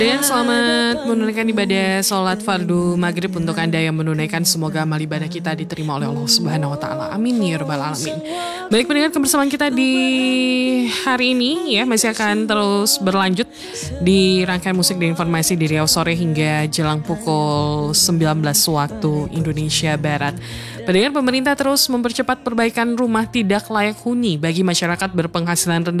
Dan selamat menunaikan ibadah sholat fardu maghrib untuk Anda yang menunaikan. Semoga amal ibadah kita diterima oleh Allah Subhanahu wa Ta'ala. Amin ya Rabbal Alamin. Baik, pendengar, kebersamaan kita di hari ini ya masih akan terus berlanjut di rangkaian musik dan informasi di Riau Sore hingga jelang pukul 19 waktu Indonesia Barat. Pendengar, pemerintah terus mempercepat perbaikan rumah tidak layak huni bagi masyarakat berpenghasilan rendah